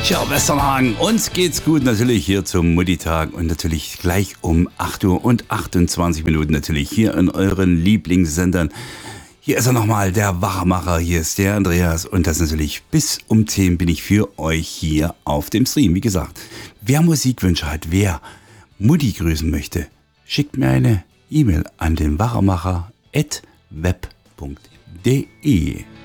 Tja, Westernhagen, uns geht's gut natürlich hier zum Mutti-Tag und natürlich gleich um 8 Uhr und 28 Minuten natürlich hier in euren Lieblingssendern. Hier ist er nochmal, der Wachmacher, hier ist der Andreas und das natürlich bis um 10 bin ich für euch hier auf dem Stream. Wie gesagt, wer Musikwünsche hat, wer Mutti grüßen möchte, schickt mir eine E-Mail an den Wachmacher@web.de.